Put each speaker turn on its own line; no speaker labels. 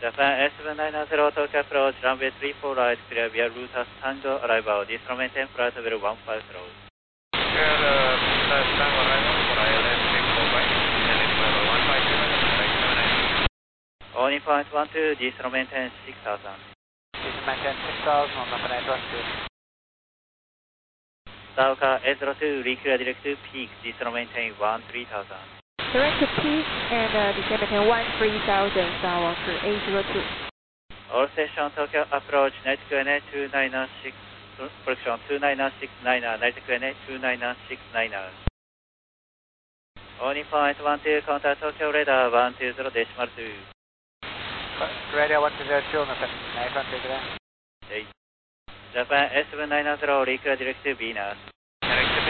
Japan S790 Tokyo approach, runway 34 right, clear via route as Tango arrival, destroy maintain flight level 15 slow.
Clear Tango arrival for ILS 34 right, descending level 157,
Only point 12, destroy maintain 6000.
Destroy maintain 6000 on number 912.
Sauka S02, reclear direct to peak, destroy maintain 3000.
Direct to peak and descend maintain 13,000, Sauka 802.
All station Tokyo approach, Night QNA 2996, correction 29969, Night QNA 29969. Only point 12, contact Tokyo radar 120 decimal 2.
Radio 120, November 912.
Japan S790, reclear direct to Venus.
direct to